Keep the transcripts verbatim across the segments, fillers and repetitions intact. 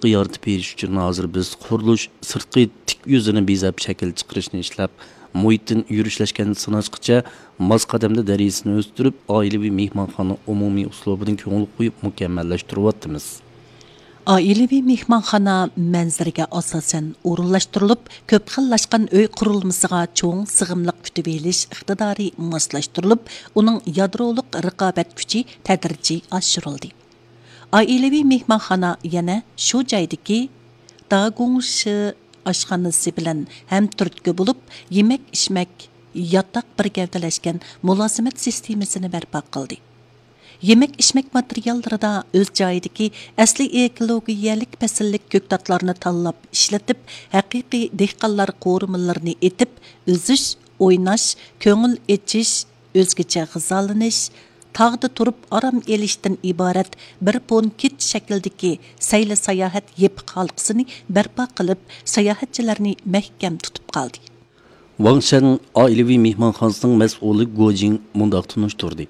sirtqi yaratib berish uchun hozir biz qurilish sirtqi tik yuzini bezab shakl chiqarishni ishlab, muhitdan yurishlashgan sinashqicha mos qadamda darajasini o'stirib, oilaviy mehmonxona umumiy uslubidan ko'ngil qo'yib mukammallashtiryapmiz. Oilaviy mehmonxona manzariga asosan o'rinlashtirilib, ko'p xillashgan uy qurilmasiga cho'ng sig'imliq kutib elish iqtidori moslashtirilib, uning yadroliq raqobat kuchi tadrijiy oshirildi. Oilaviy mehmonxona yana shu joydagi dagongshi oshxonasi bilan ham turtki bo'lib, yemak-ichmak, yotoq bir gavdalashgan mulozimat sistemasini barpo qildi. Yemek-ichmak materiallarida o'z joyidagi asli ekologiyalik fasillik ko'ktatlarni tanlab ishlatib, haqiqiy dehqonlar qo'rimalarni etib, o'zish, o'ynash, ko'ngil echish, o'zgacha g'izolanish, tog'da turib orom elishdan iborat bir ponkit shakldagi sayli sayohat yepiq halqasini barpo qilib, sayohatchilarni mahkam tutib qoldi. Wangshan oilaviy mehmonxonasining mas'uli Gojing mundoq tunishtirdi.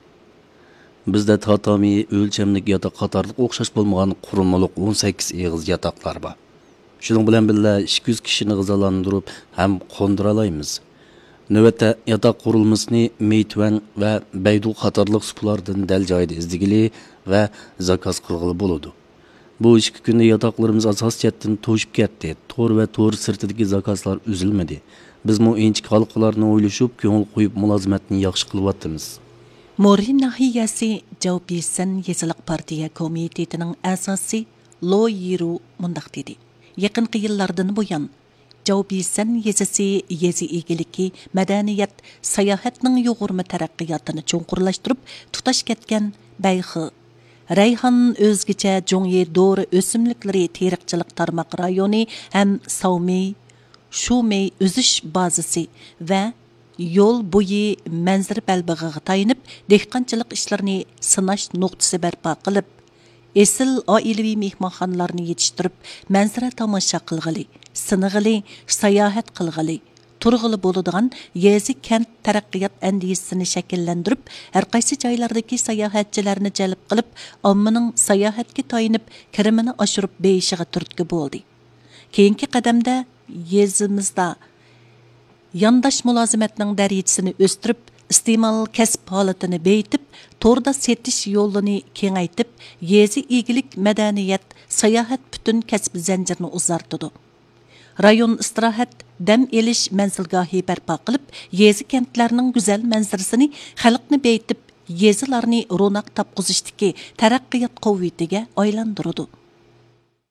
Bizda tatami o'lchamlik yotoq qatorliq o'xshash bo'lmagan qurilmaliq o'n sakkiz eg'iz yotoqlar bor. Shuning bilan birga ikki yuz kishini g'izolantirib ham qo'ndira olamiz. Navbatda yotoq qurilmasini Meituan va Baidu qatorliq suplardan dal joyida izdigili va zakaz qilg'ili bo'ladi. Bu ikki kunda yotoqlarimiz asosiyatdan to'shib ketdi. Tor va tor sirtidagi zakazlar uzilmadi. Biz bu inchik halqalarni o'ylashib, ko'ngil qo'yib mulozimatni yaxshi qilyapmiz. Morin nahiyasi Jawbisan Yezilik partiya komitetining a'zosi Lo Yiru mundaq dedi. Yaqinqi yillardan buyon Jawbisan yezisi yezi egiliki madaniyat sayohatning yo'g'irma taraqqiyotini cho'nqurlashtirib tutash ketgan Bayxi Rayhon o'zgacha Jongye Dori o'simliklari teriqchilik tarmoq rayoni ham Saumey Shumey o'zish bazasi va yo'l bo'yi manzara balbig'iga tayinib, dehqonchilik ishlarini sinash nuqtasi barpo qilib, esil oilaviy mehmonxonalarni yetishtirib, manzara tomosha qilg'ili, sinig'ili, sayohat qilg'ili, turg'ili bo'ladigan yezi kent taraqqiyot andisini shakllantirib, har qaysi joylardagi sayohatchilarni jalb qilib, ommaning sayohatga tayinib, kirimini oshirib beyishiga turtki bo'ldi. Keyingi qadamda yezimizda yandash mulozimatning darajasini o'stirib, iste'mol kasb holatini beyitib, torda setish yo'lini kengaytib, yezi egilik madaniyat, sayohat butun kasb zanjirini uzartdi. Rayon istirohat, dam elish manzilgohi barpo qilib, yezi kentlarning go'zal manzarasini, xalqni beyitib, yezilarni ro'naq topqizishdagi taraqqiyot quvvatiga aylantirdi.